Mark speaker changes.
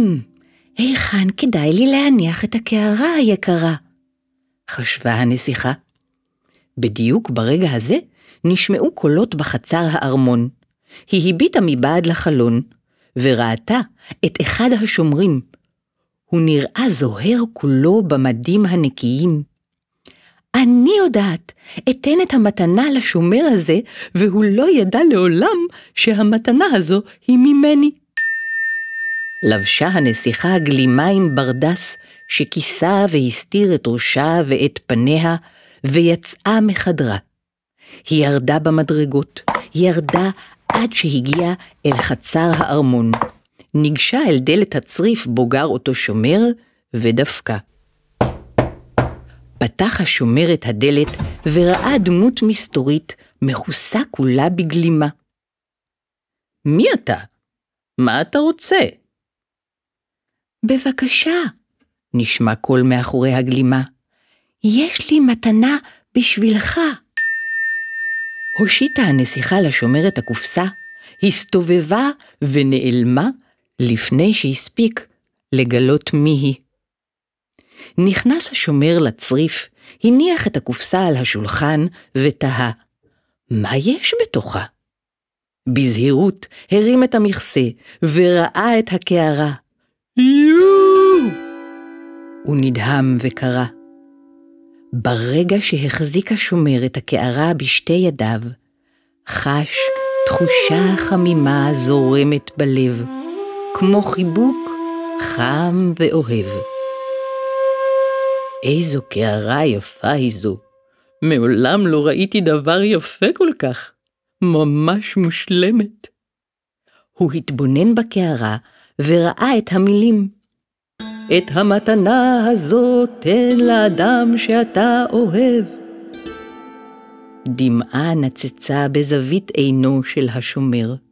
Speaker 1: היכן כדאי לי להניח את הקערה היקרה? חשבה הנסיכה. בדיוק ברגע הזה נשמעו קולות בחצר הארמון. היא הביטה מבעד לחלון, וראתה את אחד השומרים. הוא נראה זוהר כולו במדים הנקיים. אני יודעת, אתן את המתנה לשומר הזה, והוא לא ידע לעולם שהמתנה הזו היא ממני. לבשה הנסיכה גלימה עם ברדס שכיסה והסתיר את ראשה ואת פניה, ויצאה מחדרה. היא ירדה במדרגות, ירדה עד שהגיעה אל חצר הארמון. ניגשה אל דלת הצריף בו גר אותו שומר, ודפקה. פתח השומר את הדלת וראה דמות מסתורית מכוסה כולה בגלימה. מי אתה? מה אתה רוצה? בבקשה, נשמע קול מאחורי הגלימה. יש לי מתנה בשבילך. הושיטה הנסיכה לשומר את הקופסה, הסתובבה ונעלמה לפני שהספיק לגלות מי היא. נכנס השומר לצריף, הניח את הקופסה על השולחן ותהה, מה יש בתוכה? בזהירות הרים את המכסה וראה את הקערה. יואו! הוא נדהם וקרא. ברגע שהחזיק השומר את הקערה בשתי ידיו, חש תחושה חמימה זורמת בלב, כמו חיבוק חם ואוהב. איזו קערה יפה היא זו. מעולם לא ראיתי דבר יפה כל כך. ממש מושלמת. הוא התבונן בקערה וראה את המילים. את המתנה הזאת תן לאדם שאתה אוהב. דמעה נצצה בזווית עינו של השומר.